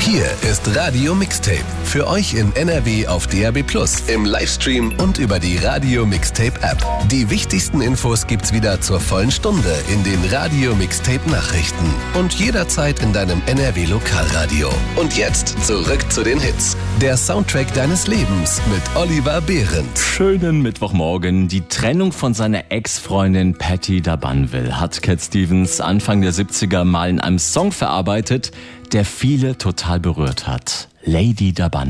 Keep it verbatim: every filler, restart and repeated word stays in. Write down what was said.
Hier ist Radio Mixtape. Für euch in N R W auf D A B plus, im Livestream und über die Radio Mixtape App. Die wichtigsten Infos gibt's wieder zur vollen Stunde in den Radio Mixtape Nachrichten. Und jederzeit in deinem N R W Lokalradio. Und jetzt zurück zu den Hits. Der Soundtrack deines Lebens mit Oliver Behrendt. Schönen Mittwochmorgen. Die Trennung von seiner Ex-Freundin Patti da Banville hat Cat Stevens Anfang der siebziger mal in einem Song verarbeitet, der viele total berührt hat. Lady da Banville.